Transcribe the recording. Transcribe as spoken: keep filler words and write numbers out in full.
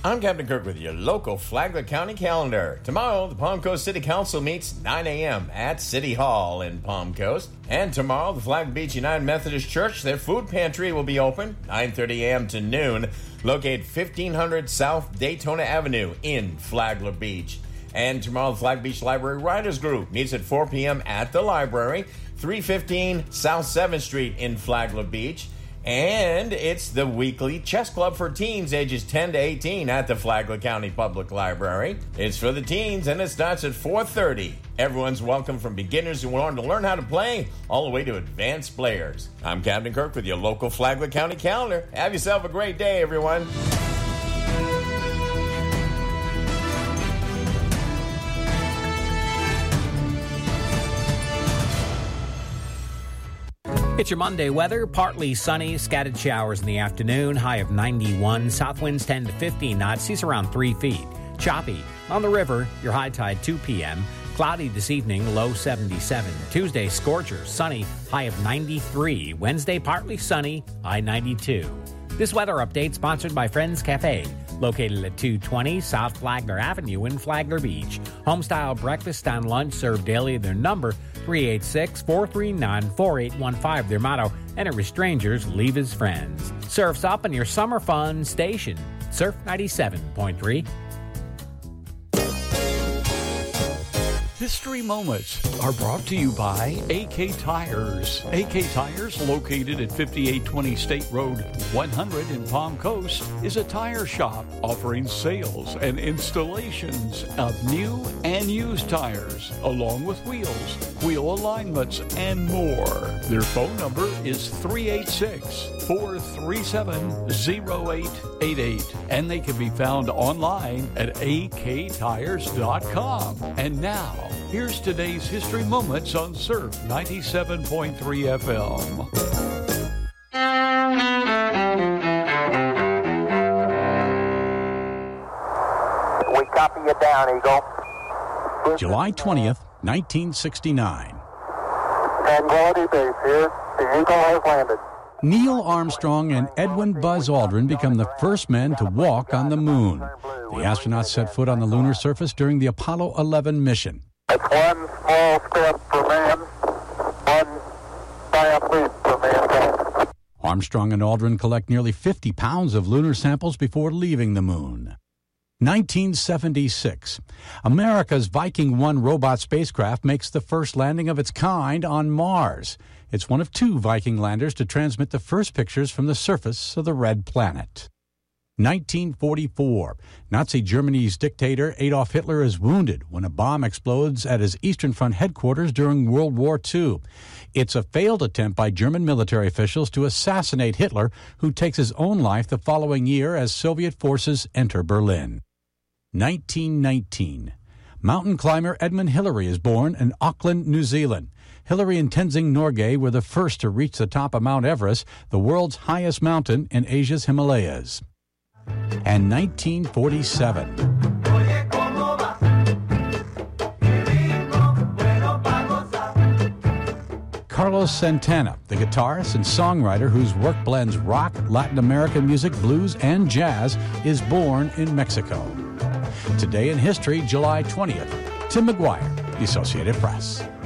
I'm Captain Kirk with your local Flagler County calendar. Tomorrow, the Palm Coast City Council meets nine a.m. at City Hall in Palm Coast. And tomorrow, the Flagler Beach United Methodist Church, their food pantry will be open nine thirty a.m. to noon, located fifteen hundred South Daytona Avenue in Flagler Beach. And tomorrow, the Flagler Beach Library Writers Group meets at four p.m. at the library, three fifteen South seventh Street in Flagler Beach. And it's the weekly chess club for teens ages ten to eighteen at the Flagler County Public Library. It's for the teens, and it starts at four thirty. Everyone's welcome, from beginners who want to learn how to play all the way to advanced players. I'm Captain Kirk with your local Flagler County calendar. Have yourself a great day, everyone. It's your Monday weather. Partly sunny, scattered showers in the afternoon. High of ninety-one. South winds ten to fifteen knots. Seas around three feet. Choppy. On the river, your high tide two p.m. Cloudy this evening, low seventy-seven. Tuesday, scorcher, sunny, high of ninety-three. Wednesday, partly sunny, high ninety-two. This weather update sponsored by Friends Cafe, located at two twenty South Flagler Avenue in Flagler Beach. Homestyle breakfast and lunch served daily. Their number, three eight six, four three nine, four eight one five. Their motto, enter as strangers, leave as friends. Surf's up on your summer fun station. Surf ninety-seven point three. History Moments are brought to you by A K Tires. A K Tires, located at fifty-eight twenty State Road one hundred in Palm Coast, is a tire shop offering sales and installations of new and used tires, along with wheels, wheel alignments, and more. Their phone number is three eight six, four three seven, zero eight eight eight, and they can be found online at a k tires dot com. And now, here's today's History Moments on Surf ninety-seven point three F M. We copy you down, Eagle. July twentieth, nineteen sixty-nine. Tranquility Base here. The Eagle has landed. Neil Armstrong and Edwin Buzz Aldrin become the first men to walk on the moon. The astronauts set foot on the lunar surface during the Apollo eleven mission. It's one small step for man, one giant leap for mankind. Armstrong and Aldrin collect nearly fifty pounds of lunar samples before leaving the moon. nineteen seventy-six. America's Viking one robot spacecraft makes the first landing of its kind on Mars. It's one of two Viking landers to transmit the first pictures from the surface of the Red Planet. nineteen forty-four. Nazi Germany's dictator Adolf Hitler is wounded when a bomb explodes at his Eastern Front headquarters during World War Two. It's a failed attempt by German military officials to assassinate Hitler, who takes his own life the following year as Soviet forces enter Berlin. nineteen nineteen. Mountain climber Edmund Hillary is born in Auckland, New Zealand. Hillary and Tenzing Norgay were the first to reach the top of Mount Everest, the world's highest mountain in Asia's Himalayas. And nineteen forty-seven. Carlos Santana, the guitarist and songwriter whose work blends rock, Latin American music, blues, and jazz, is born in Mexico. Today in History, July twentieth. Tim McGuire, The Associated Press.